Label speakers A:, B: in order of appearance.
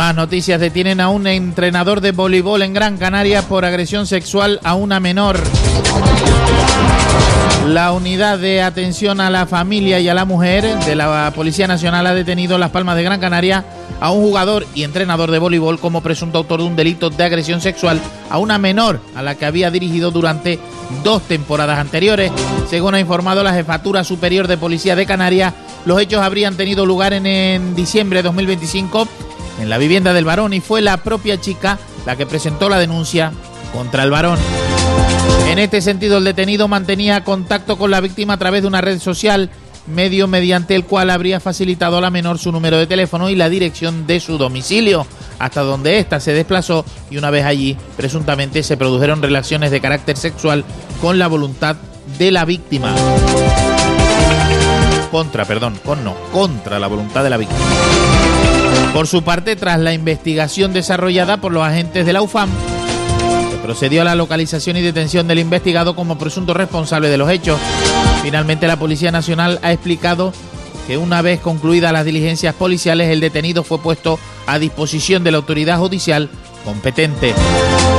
A: Más noticias. Detienen a un entrenador de voleibol en Gran Canaria por agresión sexual a una menor. La unidad de atención a la familia y a la mujer de la Policía Nacional ha detenido en Las Palmas de Gran Canaria a un jugador y entrenador de voleibol como presunto autor de un delito de agresión sexual a una menor a la que había dirigido durante 2 temporadas anteriores. Según ha informado la Jefatura Superior de Policía de Canarias, los hechos habrían tenido lugar en diciembre de 2025 en la vivienda del varón y fue la propia chica la que presentó la denuncia contra el varón. En este sentido, el detenido mantenía contacto con la víctima a través de una red social, medio mediante el cual habría facilitado a la menor su número de teléfono y la dirección de su domicilio, hasta donde ésta se desplazó, y una vez allí, presuntamente, se produjeron relaciones de carácter sexual con la voluntad de la víctima. Contra la voluntad de la víctima. Por su parte, tras la investigación desarrollada por los agentes de la UFAM, se procedió a la localización y detención del investigado como presunto responsable de los hechos. Finalmente, la Policía Nacional ha explicado que una vez concluidas las diligencias policiales, el detenido fue puesto a disposición de la autoridad judicial competente.